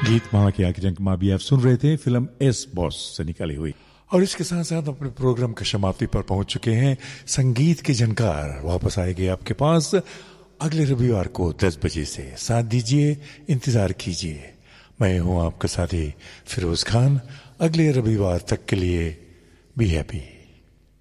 गीत माँ की आखिरी अंक माँ भी आप सुन रहे थे, फिल्म एस बॉस से निकाली हुई। और इसके साथ साथ अपने प्रोग्राम की समाप्ति पर पहुंच चुके हैं। संगीत के झनकार वापस आएंगे आपके पास अगले रविवार को 10 बजे से। साथ दीजिए, इंतजार कीजिए। मैं हूं आपका साथी फिरोज खान। अगले रविवार तक के लिए बी हैप्पी।